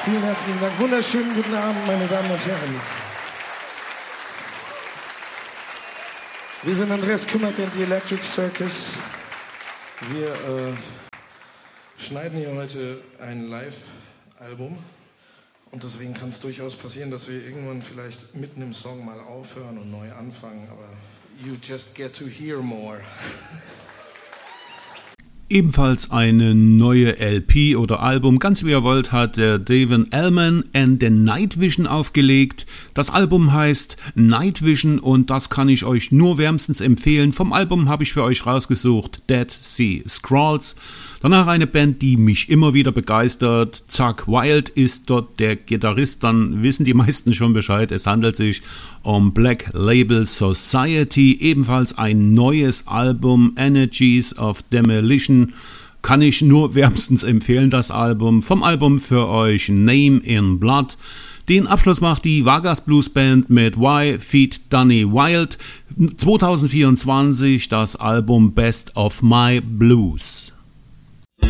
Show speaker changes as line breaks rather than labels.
Vielen herzlichen Dank. Wunderschönen guten Abend, meine Damen und Herren. Wir sind Andreas Kümmert und die Electric Circus. Wir schneiden hier heute ein Live-Album. Und deswegen kann es durchaus passieren, dass wir irgendwann vielleicht mitten im Song mal aufhören und neu anfangen. Aber you just get to hear more.
Ebenfalls eine neue LP oder Album, ganz wie ihr wollt, hat der Davon Allman and the Night Vision aufgelegt. Das Album heißt Night Vision und das kann ich euch nur wärmstens empfehlen. Vom Album habe ich für euch rausgesucht Dead Sea Scrolls. Danach eine Band, die mich immer wieder begeistert. Zakk Wylde ist dort der Gitarrist, dann wissen die meisten schon Bescheid. Es handelt sich um Black Label Society, ebenfalls ein neues Album, Energies of Demolition. Kann ich nur wärmstens empfehlen, das Album. Vom Album für euch Name in Blood. Den Abschluss macht die Vargas Blues Band mit Y feat. Danny Wild. 2024 das Album Best of My Blues.